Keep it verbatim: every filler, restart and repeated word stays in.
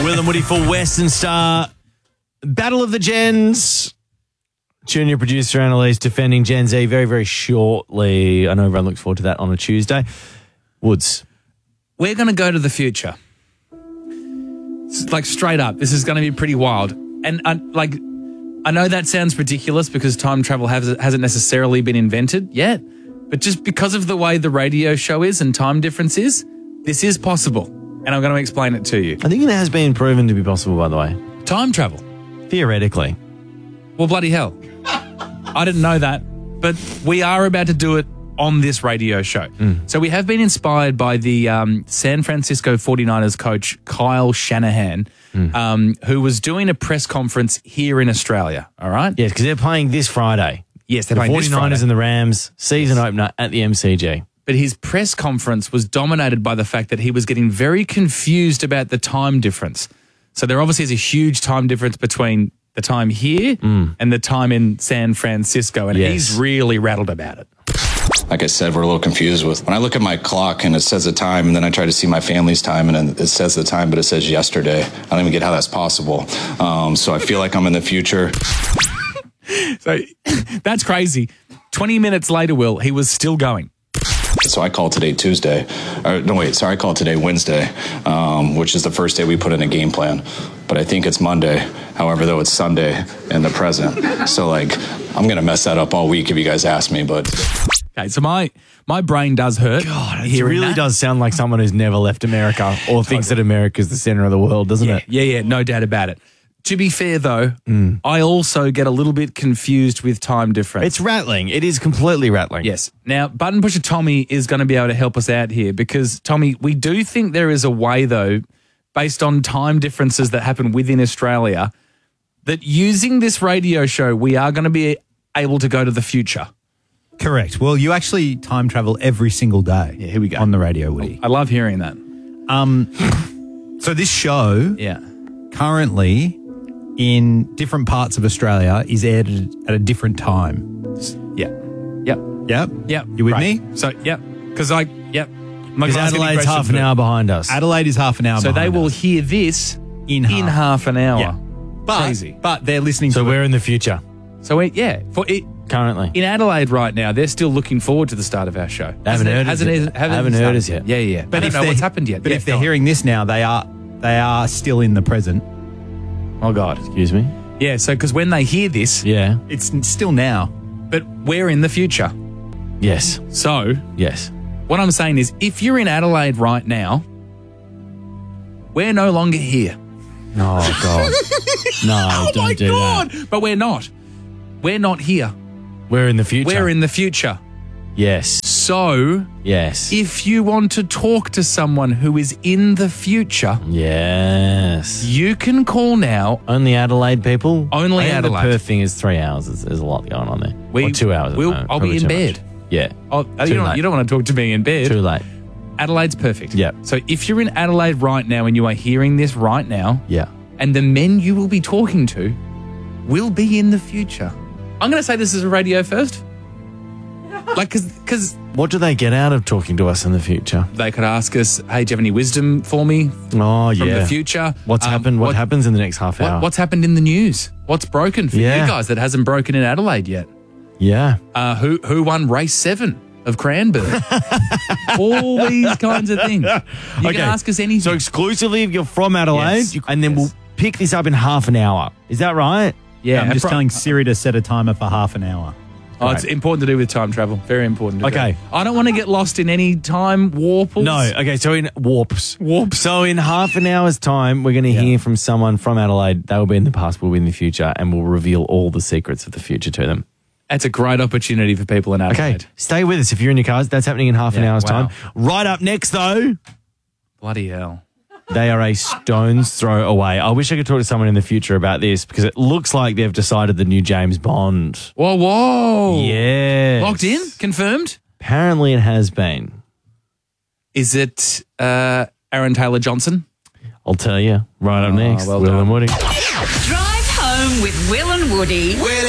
Will and Woody for Western Star. Battle of the Gens. Junior producer Annalise defending Gen Z very, very shortly. I know everyone looks forward to that on a Tuesday. Woods. We're going to go to the future. Like, straight up. This is going to be pretty wild. And, uh, like, I know that sounds ridiculous because time travel has, hasn't necessarily been invented yet. But just because of the way the radio show is and time difference is, this is possible. And I'm going to explain it to you. I think it has been proven to be possible, by the way. Time travel. Theoretically. Well, bloody hell. I didn't know that, but we are about to do it on this radio show. Mm. So we have been inspired by the um, San Francisco forty-niners coach, Kyle Shanahan, mm. um, who was doing a press conference here in Australia, all right? Yes, because they're playing this Friday. Yes, they're the playing this Friday. forty-niners and the Rams, season yes. opener at the M C G. But his press conference was dominated by the fact that he was getting very confused about the time difference. So there obviously is a huge time difference between the time here mm. and the time in San Francisco, and yes. he's really rattled about it. Like I said, we're a little confused with when I look at my clock and it says the time, and then I try to see my family's time and it says the time, but it says yesterday. I don't even get how that's possible. Um, so I feel like I'm in the future. So that's crazy. twenty minutes later, Will, he was still going. So I called today Tuesday. Or, no, wait, sorry, I called today Wednesday, um, which is the first day we put in a game plan. But I think it's Monday. However, though, it's Sunday in the present. So, like, I'm going to mess that up all week if you guys ask me. But okay, so my my brain does hurt. God, it really that. does sound like someone who's never left America or thinks that America's the center of the world, doesn't yeah, it? Yeah, yeah, no doubt about it. To be fair, though, mm. I also get a little bit confused with time difference. It's rattling. It is completely rattling. Yes. Now, Button Pusher Tommy is going to be able to help us out here because, Tommy, we do think there is a way, though, based on time differences that happen within Australia, that using this radio show, we are going to be able to go to the future. Correct. Well, you actually time travel every single day. Yeah, here we go. On the radio, Woody. I love hearing that. Um, so this show yeah. currently in different parts of Australia is aired at a different time. Yeah. Yep. Yep. Yep. You with right. me? So, yep. Because I, yep. Because Adelaide's half an hour behind us. Adelaide is half an hour so behind us. So they will hear this in half, in half an hour. Yeah. But, Crazy. But they're listening so to So we're it. in the future. So, we, yeah. For it, Currently. In Adelaide right now, they're still looking forward to the start of our show. They haven't heard hasn't us it, yet. Haven't, haven't heard us yet. Yeah, yeah. But I don't know what's happened yet. But yeah, if they're hearing this now, they are they are still in the present. Oh, God. Excuse me? Yeah, so because when they hear this, yeah, it's still now. But we're in the future. Yes. So, yes. What I'm saying is, if you're in Adelaide right now, we're no longer here. Oh, God. No, oh don't my do God. that. But we're not. We're not here. We're in the future. We're in the future. Yes. So, yes. If you want to talk to someone who is in the future, yes, you can call now. Only Adelaide people? Only I think Adelaide. The Perth thing is three hours. There's, there's a lot going on there. We, or two hours. We'll, I'll be in bed. Much. Yeah. Oh, you, don't, you don't want to talk to me in bed. Too late. Adelaide's perfect. Yeah. So if you're in Adelaide right now and you are hearing this right now, yeah, and the men you will be talking to will be in the future. I'm going to say this is a radio first. Like, because... because what do they get out of talking to us in the future? They could ask us, hey, do you have any wisdom for me? Oh, yeah. From the future? What's um, happened? What, what happens in the next half what, hour? What's happened in the news? What's broken for yeah. you guys that hasn't broken in Adelaide yet? Yeah. Uh, who who won race seven of Cranbourne? All these kinds of things. You okay. can ask us anything. So exclusively if you're from Adelaide, yes. you, and then yes. we'll pick this up in half an hour. Is that right? Yeah. I'm just pro- telling Siri to set a timer for half an hour. Oh, right. It's important to do with time travel. Very important to okay. do. I don't want to get lost in any time warples. No. Okay, so in warps. Warps. So in half an hour's time, we're going to yeah. hear from someone from Adelaide. They will be in the past, we'll be in the future, and we'll reveal all the secrets of the future to them. That's a great opportunity for people in Adelaide. Okay, stay with us if you're in your cars. That's happening in half yeah, an hour's wow. time. Right up next, though. Bloody hell. They are a stone's throw away. I wish I could talk to someone in the future about this because it looks like they've decided the new James Bond. Whoa, whoa. Yeah. Locked in? Confirmed? Apparently it has been. Is it uh, Aaron Taylor-Johnson? I'll tell you. Right up oh, next, well Will done. and Woody. Drive home with Will and Woody. Will